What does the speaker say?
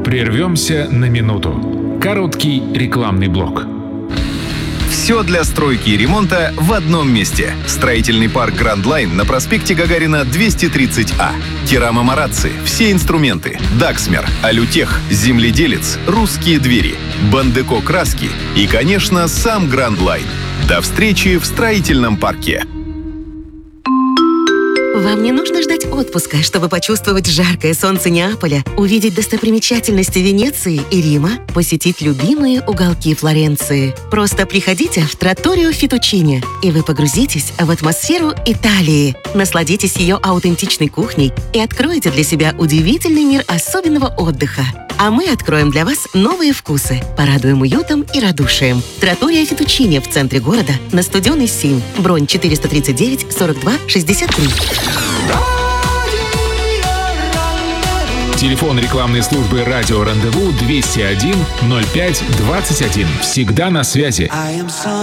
Прервемся на минуту. Короткий рекламный блок. Все для стройки и ремонта в одном месте. Строительный парк Grand Line на проспекте Гагарина 230А. Керама Марацци, все инструменты, Даксмер, Алютех, Земледелец, Русские двери, Бандеко краски и, конечно, сам Grand Line. До встречи в строительном парке. Вам не нужно ждать отпуска, чтобы почувствовать жаркое солнце Неаполя, увидеть достопримечательности Венеции и Рима, посетить любимые уголки Флоренции. Просто приходите в Тратторио Фетучини, и вы погрузитесь в атмосферу Италии. Насладитесь ее аутентичной кухней и откроете для себя удивительный мир особенного отдыха. А мы откроем для вас новые вкусы, порадуем уютом и радушием. Тратторио Фетучини в центре города, на Студеной 7. Бронь 439 42 63. Телефон рекламной службы «Радио Рандеву» 201 05 21. Всегда на связи.